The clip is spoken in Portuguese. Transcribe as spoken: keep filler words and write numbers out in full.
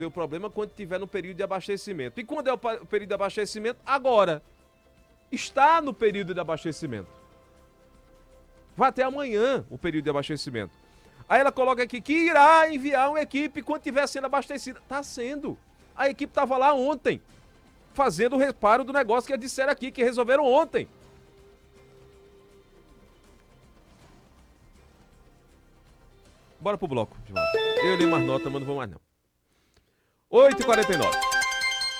o problema quando tiver no período de abastecimento. E quando é o período de abastecimento? Agora. Está no período de abastecimento. Vai até amanhã o período de abastecimento. Aí ela coloca aqui que irá enviar uma equipe quando estiver sendo abastecida. Está sendo. A equipe estava lá ontem, fazendo o reparo do negócio que eles disseram aqui, que resolveram ontem. Bora pro bloco. Eu li mais nota, mas não vou mais não. oito e quarenta e nove.